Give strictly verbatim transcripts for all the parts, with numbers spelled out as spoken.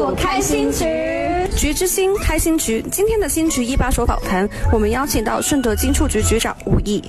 做开心局。 局之心，开心局。今天的新局一把手访谈，我们邀请到顺德经处局局长吴毅。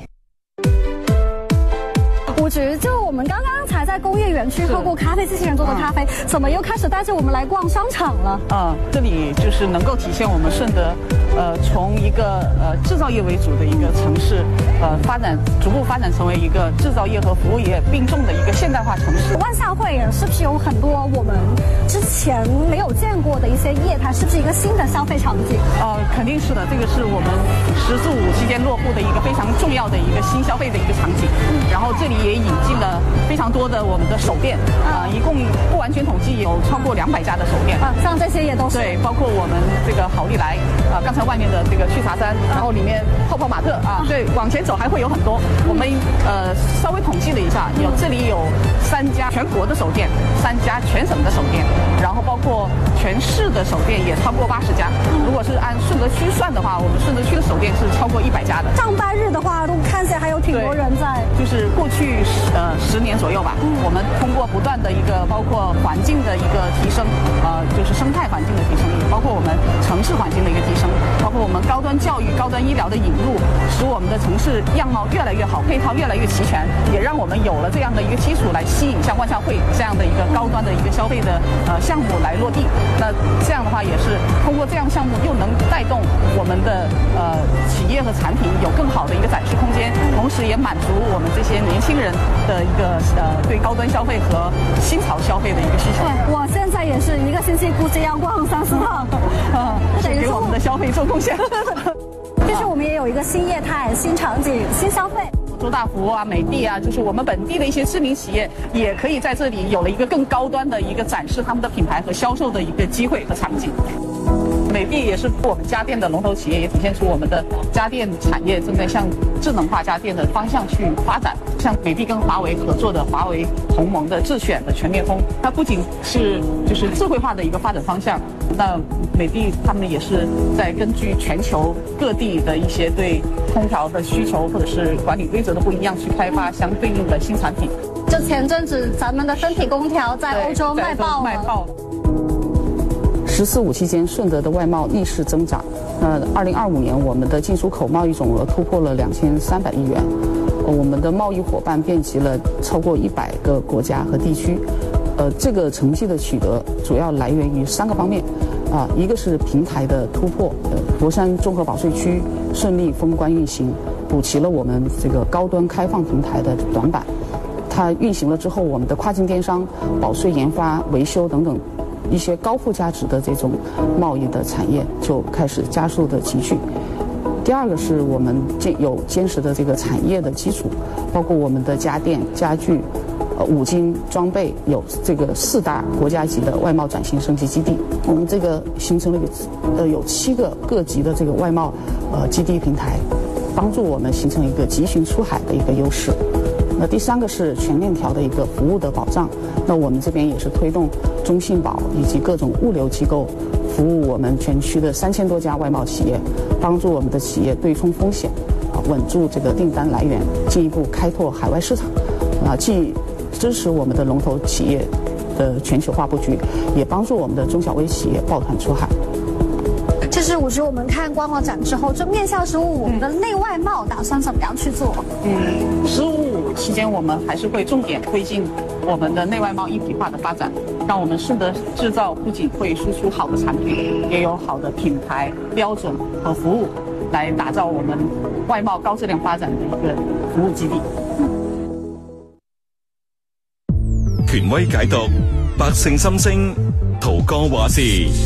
吴局，就我们刚刚才在工业园区喝过咖啡机器人做的咖啡，嗯、怎么又开始带着我们来逛商场了？ 啊、嗯，这里就是能够体现我们顺德，呃，从一个呃制造业为主的一个城市，呃，发展逐步发展成为一个制造业和服务业并重的一个现代化城市。 万象汇也是不是有很多我们之前没有见过的一些业态？是不是一个新的消费场景？ 呃，肯定是的，这个是我们“十四五”期间落户的一个非常重要的一个新消费的一个场景。嗯，然后这里也引进了非常多的我们的手店，啊、呃，一共不完全统计有超过两百家的手店啊，像这些也都是对，包括我们这个好利来啊、呃，刚才外面的这个趣茶山，然后里面泡泡玛特啊，对，往前走还会有很多。我们呃稍微统计了一下，有这里有三家全国的手店，三家全省的手店，然后包括全市的手店也超过八十家。如果是按顺德区算的话，我们顺德区的手店是超过一百家的。 上班日的话，都看起来还有挺多人在。 就是过去呃十年左右吧，嗯、我们通过不断的一个包括环境的一个提升，呃，就是生态环境的提升，也包括我们城市环境的一个提升，包括我们高端教育、高端医疗的引入，使我们的城市样貌越来越好，配套越来越齐全，也让我们有了这样的一个基础来吸引像万象汇这样的一个高端的一个消费的呃项目来落地。那这样的话，也是通过这样项目又能带动我们的呃企业和产品有更好的一个展示空间，同时也满足我们这些年轻人的一个呃对高端消费和新潮消费的一个需求。 对，我现在也是一个星期估计要逛三四趟， 啊，是给我们的消费做贡献。 就是我们也有一个新业态、新场景、新消费。 周大福啊、美的啊，就是我们本地的一些知名企业，也可以在这里有了一个更高端的一个展示他们的品牌和销售的一个机会和场景。美的也是我们家电的龙头企业，也体现出我们的家电产业正在向智能化家电的方向去发展。像美的跟华为合作的华为鸿蒙的智选的全面封，它不仅是就是智慧化的一个发展方向，那美的他们也是在根据全球各地的一些对空调的需求或者是管理规则的不一样，去开发相对应的新产品。 就前阵子咱们的分体空调在欧洲卖爆了。卖爆了。 十四五期间，顺德的外贸逆势增长。那二零二五年，我们的进出口贸易总额突破了两千三百亿元，我们的贸易伙伴遍及了超过一百个国家和地区。呃，这个成绩的取得主要来源于三个方面，啊，一个是平台的突破，呃，佛山综合保税区顺利封关运行，补齐了我们这个高端开放平台的短板。它运行了之后，我们的跨境电商、保税研发、维修等等一些高附加值的这种贸易的产业就开始加速的集聚。第二个是我们有坚实的这个产业的基础，包括我们的家电、家具、呃五金装备，有这个四大国家级的外贸转型升级基地。我们这个形成了呃有七个各级的这个外贸呃基地平台，帮助我们形成一个集群出海的一个优势。那第三个是全链条的一个服务的保障。那我们这边也是推动中信保以及各种物流机构服务我们全区的三千多家外贸企业，帮助我们的企业对冲风险，啊，稳住这个订单来源，进一步开拓海外市场，啊，既支持我们的龙头企业的全球化布局，也帮助我们的中小微企业抱团出海。 其实我觉得我们看官网展之后，就面向十五五，我们的内外贸打算怎么样去做？ 嗯，十五五期间我们还是会重点推进我们的内外贸一体化的发展，让我们顺德制造不仅会输出好的产品，也有好的品牌标准和服务，来打造我们外贸高质量发展的一个服务基地。 權威解讀，百姓心聲，陶哥話事。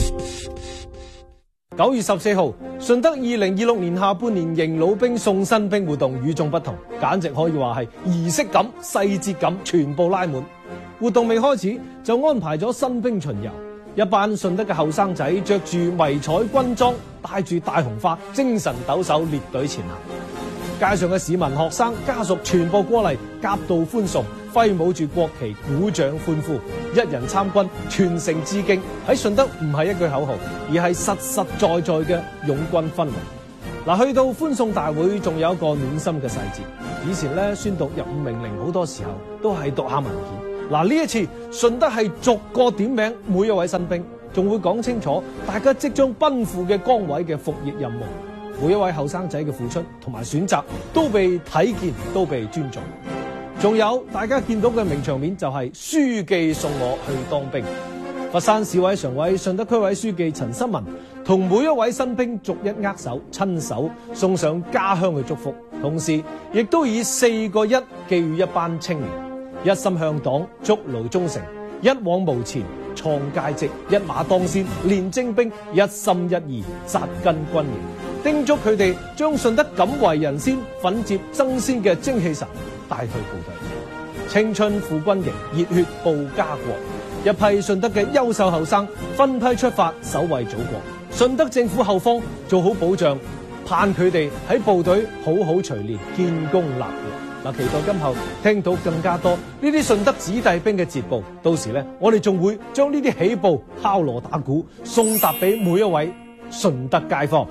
九月十四號，順德二零二六年下半年迎老兵送新兵活動與眾不同，簡直可以話係儀式感、細節感全部拉滿。活動未開始就安排咗新兵巡遊，一班順德嘅後生仔着住迷彩軍裝，帶住大紅花，精神抖擻列隊前行。街上嘅市民、學生、家屬全部過嚟夾道歡送，揮舞住國旗，鼓掌歡呼，一人參軍，全城致敬。喺順德唔係一句口號，而係實實在在嘅擁軍氛圍。嗱，去到歡送大會，仲有一個暖心嘅細節。以前咧宣讀入伍命令，好多時候都係讀下文件， 嗱，呢一次順德係逐個點名每一位新兵，仲會講清楚大家即將奔赴嘅崗位嘅服役任務。每一位後生仔嘅付出同埋選擇都被睇見，都被尊重。仲有大家見到嘅名場面就係書記送我去當兵。佛山市委常委、順德區委書記陳新文同每一位新兵逐一握手，親手送上家鄉嘅祝福，同時亦都以四個一寄予一班青年：一心向黨，築牢忠誠；一往無前，創佳績；一馬當先，練精兵；一心一意，紮根軍營。叮囑佢哋將順德敢為人先、奮捷爭先嘅精氣神帶去部隊。青春赴軍營，熱血報家國。一批順德嘅優秀後生分批出發，守衛祖國。順德政府後方做好保障，盼佢哋喺部隊好好錘煉，建功立業。嗱，期待今後聽到更加多呢啲順德子弟兵嘅捷報。到時咧，我哋仲會將呢啲喜報敲鑼打鼓送達俾每一位順德街坊。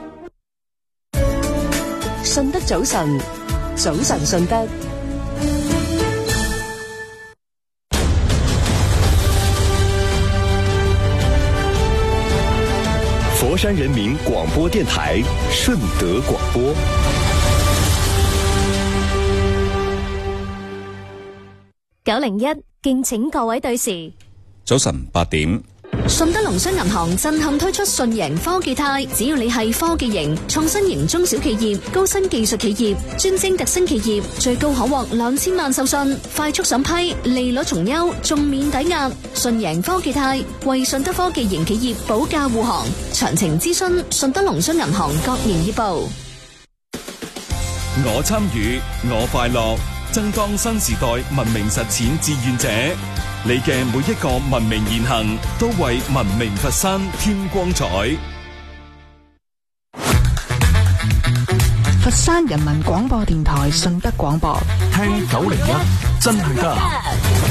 順德早晨，早晨順德。 佛山人民廣播電台順德廣播。 九零一，敬請各位對時。 早晨八點。 順德農商銀行震撼推出順贏科技貸，只要你係科技型、創新型中小企業、高新技術企業、專精特新企業，最高可獲兩千萬授信，快速審批，利率從優，仲免抵押。順贏科技貸為順德科技型企業保駕護航，詳情諮詢順德農商銀行各營業部。 我參與，我快樂，爭當新時代文明實踐志願者。你嘅每一個文明言行，都為文明佛山添光彩。 佛山人民廣播電台順德廣播， 聽九零一真係得。